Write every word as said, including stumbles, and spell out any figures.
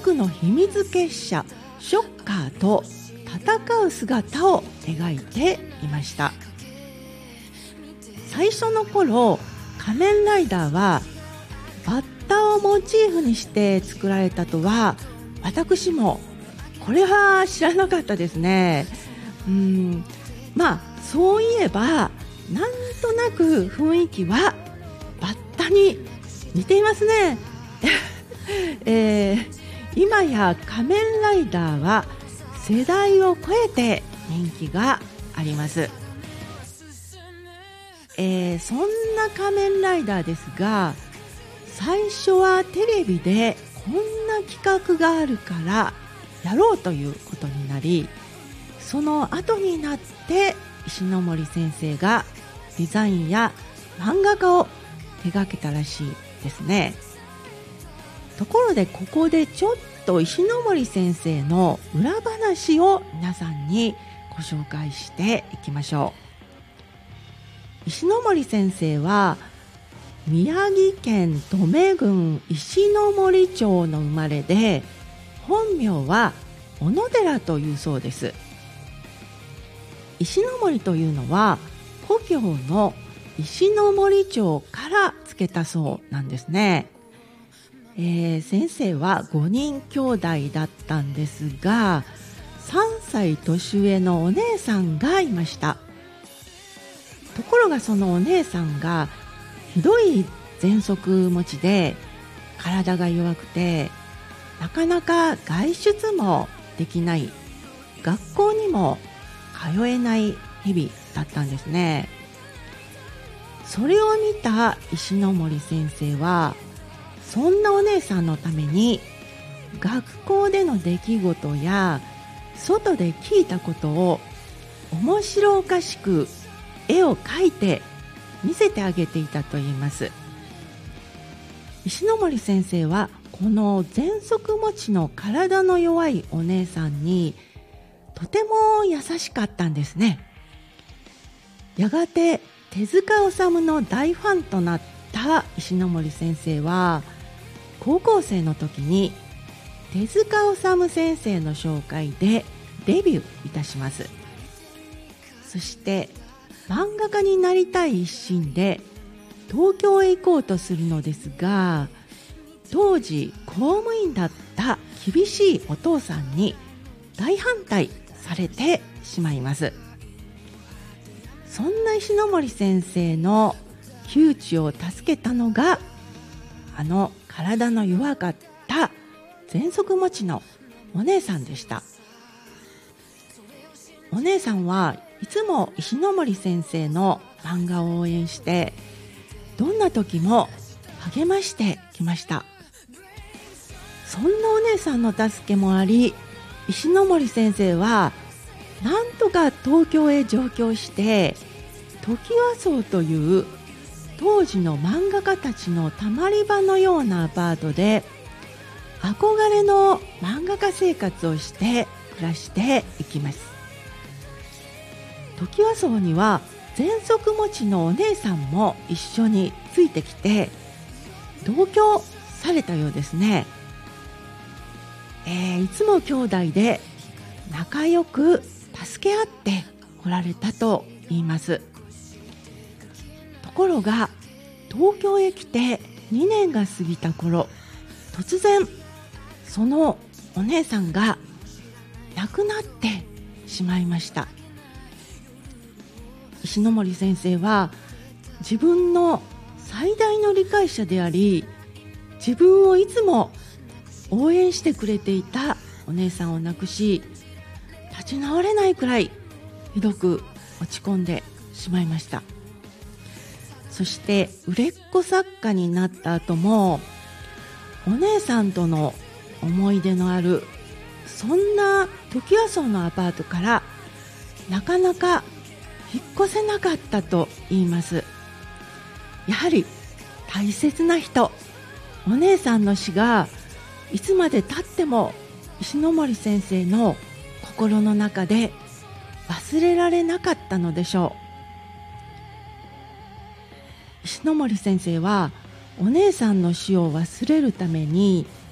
悪の秘密結社ショッカーと戦う姿を描いていました。最初の頃、仮面ライダーはバッタをモチーフにして作られたとは私もこれは知らなかったですね。うーんまあそういえばなんとなく雰囲気はバッタに似ていますね、えー、今や仮面ライダーは世代を超えて人気があります。えー、そんな仮面ライダーですが、最初はテレビでこんな企画があるからやろうということになり、その後になって石ノ森先生がデザインや漫画家を手掛けたらしいですね。ところでここでちょっと石ノ森先生の裏話を皆さんにご紹介していきましょう。石ノ森先生は宮城県登米郡石ノ森町の生まれで、本名は小野寺というそうです。石ノ森というのは故郷の石ノ森町から付けたそうなんですね。えー、先生はごにん兄弟だったんですが、さんさい年上のお姉さんがいました。ところがそのお姉さんがひどい喘息持ちで体が弱くて、なかなか外出もできない、学校にも通えない日々だったんですね。それを見た石ノ森先生は、そんなお姉さんのために学校での出来事や外で聞いたことを面白おかしく絵を描いて見せてあげていたといいます。石ノ森先生はこの喘息持ちの体の弱いお姉さんにとても優しかったんですね。やがて手塚治虫の大ファンとなった石ノ森先生は、高校生の時に手塚治虫先生の紹介でデビューいたします。そして漫画家になりたい一心で東京へ行こうとするのですが、当時公務員だった厳しいお父さんに大反対されてしまいます。そんな石ノ森先生の窮地を助けたのが、あの体の弱かった喘息持ちのお姉さんでした。お姉さんはいつも石ノ森先生の漫画を応援して、どんな時も励ましてきました。そんなお姉さんの助けもあり、石ノ森先生はなんとか東京へ上京して、トキワ荘という当時の漫画家たちのたまり場のようなアパートで憧れの漫画家生活をして暮らしていきます。トキワ荘には喘息持ちのお姉さんも一緒についてきて同居されたようですね。えー、いつも兄弟で仲良く助け合ってこられたと言います。ところが東京へ来てにねんが過ぎた頃、突然そのお姉さんが亡くなってしまいました。石ノ森先生は自分の最大の理解者であり、自分をいつも応援してくれていたお姉さんを亡くし、立ち直れないくらいひどく落ち込んでしまいました。そして売れっ子作家になった後も、お姉さんとの思い出のあるそんなトキワ荘のアパートからなかなか引っ越せなかったと言います。やはり大切な人、お姉さんの死がいつまで経っても石ノ森先生の心の中で忘れられなかったのでしょう。石ノ森先生はお姉さんの死を忘れるために